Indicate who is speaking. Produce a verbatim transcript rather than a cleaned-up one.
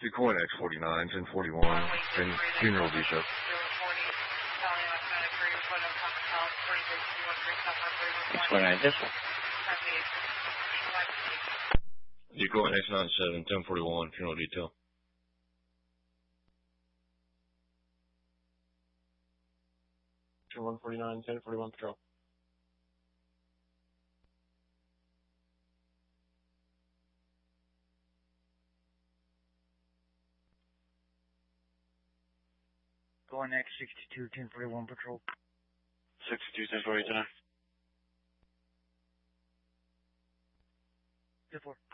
Speaker 1: Decoy X forty-nine, ten forty-one, ten funeral detail.
Speaker 2: X forty-nine, this
Speaker 1: Decoy X ninety-seven, ten forty-one, funeral detail.
Speaker 3: one forty-nine, ten forty-one patrol.
Speaker 4: Going X sixty-two, ten forty-one patrol.
Speaker 3: sixty-two, ten forty-nine.
Speaker 4: ten four.